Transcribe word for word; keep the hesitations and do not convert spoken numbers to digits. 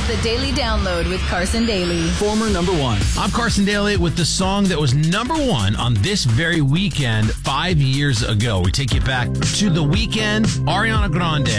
the Daily Download with Carson Daly. Former number one. I'm Carson Daly with the song that was number one on this very weekend five years ago. We take you back to the weekend. Ariana Grande